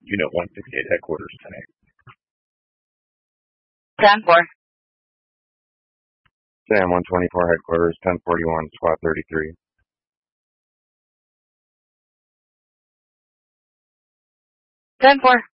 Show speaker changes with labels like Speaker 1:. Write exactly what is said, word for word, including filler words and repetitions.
Speaker 1: Unit one sixty-eight headquarters, ten eight.
Speaker 2: ten four.
Speaker 3: Sam one twenty-four headquarters, ten forty-one, squad thirty-three.
Speaker 2: ten four.